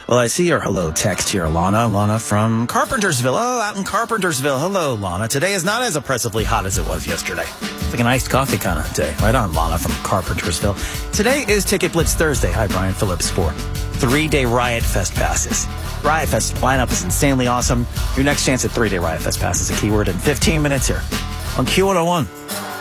Well, I see your hello text here, Lana. Lana from Carpentersville. Oh, out in Carpentersville. Hello, Lana. Today is not as oppressively hot as it was yesterday. It's like an iced coffee kind of day. Right on, Lana from Carpentersville. Today is Ticket Blitz Thursday. Hi, Brian Phillips for 3-day Riot Fest passes. Riot Fest lineup is insanely awesome. Your next chance at 3-day Riot Fest passes, a keyword in 15 minutes here on Q101.